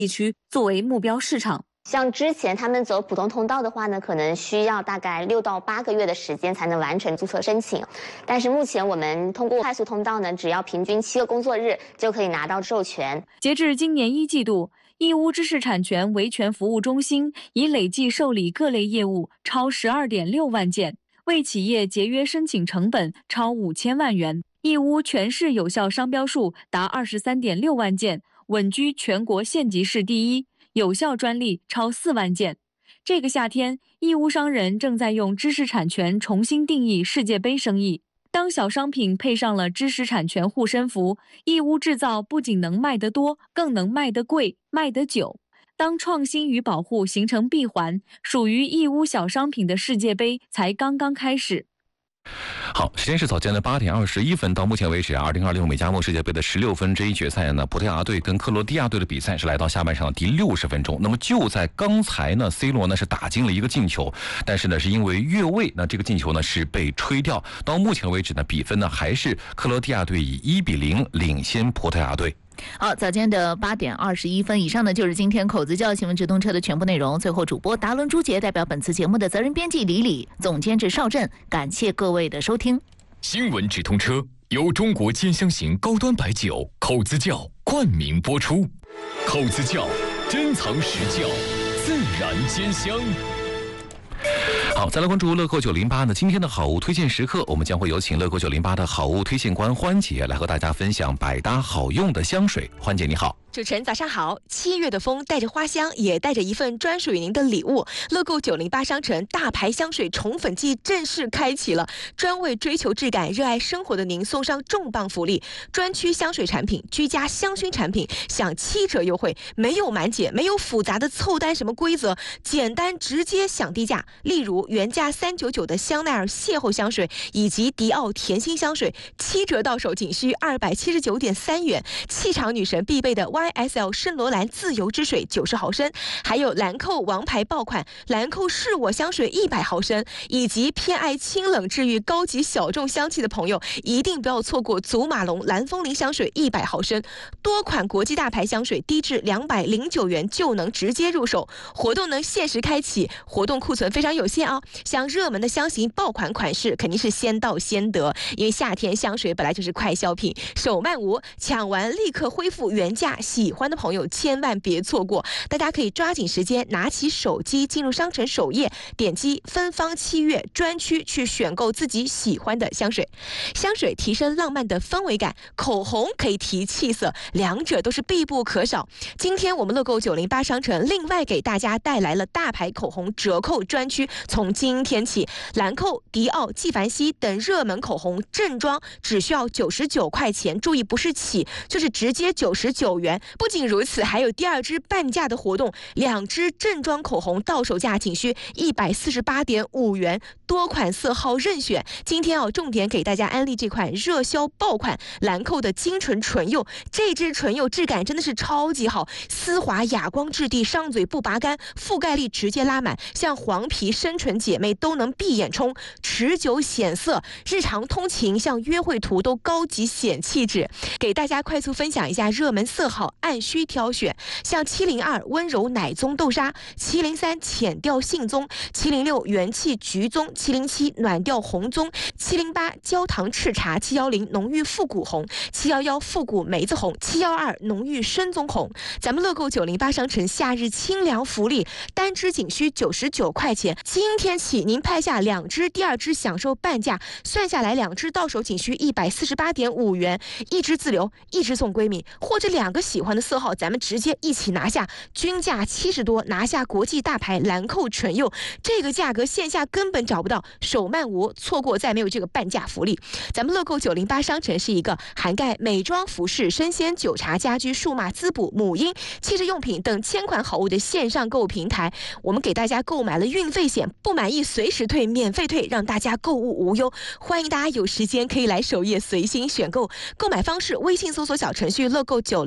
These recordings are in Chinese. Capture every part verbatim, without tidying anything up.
地区作为目标市场。 像之前他们走普通通道的话呢，可能需要大概六到八个月的时间才能完成注册申请。但是目前我们通过快速通道呢，只要平均七个工作日就可以拿到授权。 截至今年一季度，义乌知识产权维权服务中心已累计受理各类业务超十二点六万件，为企业节约申请成本超五千万元。义乌全市有效商标数达二十三点六万件，稳居全国县级市第一。有效专利超四万件。这个夏天，义乌商人正在用知识产权重新定义世界杯生意。当小商品配上了知识产权护身符，义乌制造不仅能卖得多，更能卖得贵、卖得久。当创新与保护形成闭环，属于义乌小商品的世界杯才刚刚开始。 好，时间是早间的八点二十一分。到目前为止啊，二零二六美加墨世界杯的十六分之一决赛呢，葡萄牙队跟克罗地亚队的比赛是来到下半场的第六十分钟。那么就在刚才呢 ，C 罗呢是打进了一个进球，但是呢是因为越位，那这个进球呢是被吹掉。到目前为止呢，比分呢还是克罗地亚队以一比零领先葡萄牙队。 好，早间的八点二十一分以上呢，就是今天口子教新闻直通车的全部内容。最后，主播达伦朱杰代表本次节目的责任编辑李李，总监制邵振，感谢各位的收听。 新闻直通车由中国尖香型高端白酒口子窖冠名播出，口子窖珍藏实窖，自然尖香。 好，再来关注乐购九零八呢。今天的好物推荐时刻，我们将会有请乐购九零八的好物推荐官欢姐来和大家分享百搭好用的香水。欢姐你好。 主持人早上好，七月的风带着花香，也带着一份专属于您的礼物。乐购九零八商城大牌香水宠粉季正式开启了，专为追求质感、热爱生活的您送上重磅福利，专区香水产品、居家香薰产品享七折优惠，没有满减，没有复杂的凑单什么规则，简单直接享低价。例如原价三百九十九的香奈儿邂逅香水以及迪奥甜心香水，七折到手仅需二百七十九点三元。气场女神必备的Y S L 圣罗兰自由之水九十毫升，还有兰蔻王牌爆款兰蔻是我香水一百毫升，以及偏爱清冷治愈高级小众香气的朋友，一定不要错过祖马龙蓝风铃香水一百毫升。多款国际大牌香水低至两百零九元就能直接入手，活动能限时开启，活动库存非常有限哦。像热门的香型爆款款式肯定是先到先得，因为夏天香水本来就是快消品，手慢无，抢完立刻恢复原价，喜欢的朋友千万别错过。大家可以抓紧时间拿起手机进入商城首页，点击芬芳七月专区去选购自己喜欢的香水。香水提升浪漫的氛围感，口红可以提气色，两者都是必不可少。今天我们乐购九零八商城另外给大家带来了大牌口红折扣专区，从今天起，兰蔻、迪奥、纪梵希等热门口红正装只需要九十九块钱，注意不是起，就是直接九十九元。不仅如此，还有第二支半价的活动，两支正装口红到手价仅需一百四十八点五元，多款色号任选。今天要、哦、重点给大家安利这款热销爆款兰蔻的精纯唇釉，这支唇釉质感真的是超级好，丝滑哑光质地，上嘴不拔干，覆盖力直接拉满，像黄皮深唇姐妹都能闭眼冲，持久显色，日常通勤像约会图都高级显气质。给大家快速分享一下热门色号，按需挑选，像七零二温柔奶棕豆沙，七零三浅调杏棕，七零六元气橘棕，七零七暖调红棕，七零八焦糖赤茶，七一零浓郁复古红，七一一复古梅子红，七一二浓郁深棕红。咱们乐购九零八商城夏日清凉福利，单支仅需九十九块钱，今天起您拍下两支，第二支享受半价，算下来两支到手仅需一百四十八点五元，一支自留，一支送闺蜜，或者两个喜欢的色号咱们直接一起拿下，均价七十多，拿下国际大牌兰蔻唇釉，这个价格线下根本找不到，手慢无，错过再没有这个半价福利。咱们乐购九零八商城是一个涵盖美妆、服饰、生鲜、酒茶、家居、数码滋补、母婴、汽车用品等千款好物的线上购物平台。我们给大家购买了运费险，不满意随时退，免费退，让大家购物无忧。欢迎大家有时间可以来首页随心选购，购买方式微信搜索小程序乐购九零八，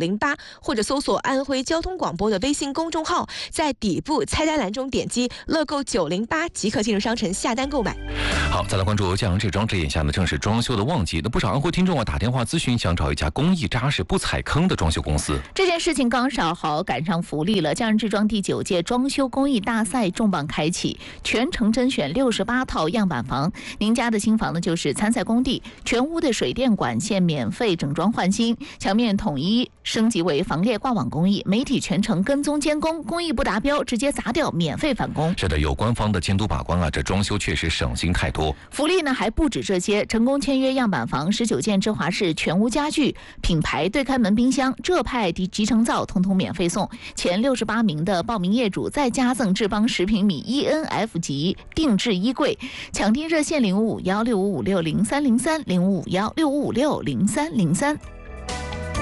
或者搜索安徽交通广播的微信公众号，在底部菜单栏中点击乐购九零八即可进入商城下单购买。 好，再来关注江阳这装置，眼下呢正是装修的旺季，那不少安徽听众啊打电话咨询，想找一家工艺扎实不踩坑的装修公司。 这件事情刚少好赶上福利了，江阳制装第九届装修工艺大赛重磅开启，全程甄选六十八套样板房。您家的新房呢就是参赛工地，全屋的水电管线免费整装换新，墙面统一升级为防裂挂网工艺，媒体全程跟踪监工，工艺不达标直接砸掉，免费返工。 是的，有官方的监督把关啊，这装修确实省心太多。 福利呢还不止这些，成功签约样板房十九件芝华士全屋家具、品牌对开门冰箱、浙派集集成灶通通免费送，前六十八名的报名业主再加赠智邦十平米 E N F 级定制衣柜。抢订热线零五五幺六五五六零三零三零五五幺六五五六零三零三。